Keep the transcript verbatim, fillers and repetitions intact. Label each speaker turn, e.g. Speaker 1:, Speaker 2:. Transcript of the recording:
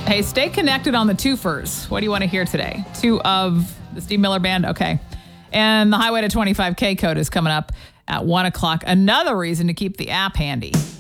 Speaker 1: Hey, stay connected on the twofers. What do you want to hear today? Two of the Steve Miller Band? Okay. And the Highway to twenty-five K code is coming up at one o'clock. Another reason to keep the app handy.